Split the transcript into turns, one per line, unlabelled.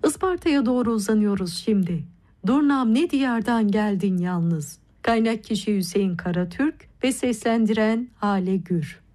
Isparta'ya doğru uzanıyoruz şimdi. Durnam ne diyardan geldin yalnız. Kaynak kişi Hüseyin Karatürk ve seslendiren Hale Gür.